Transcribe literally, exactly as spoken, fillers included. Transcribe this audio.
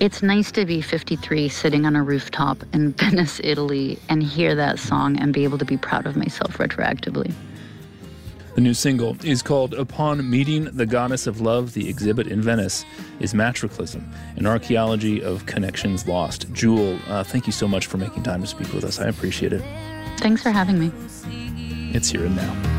It's nice to be fifty-three sitting on a rooftop in Venice, Italy, and hear that song and be able to be proud of myself retroactively. The new single is called Upon Meeting the Goddess of Love. The exhibit in Venice is Matriclism, an archaeology of connections lost. Jewel, uh, thank you so much for making time to speak with us. I appreciate it. Thanks for having me. It's Here and Now.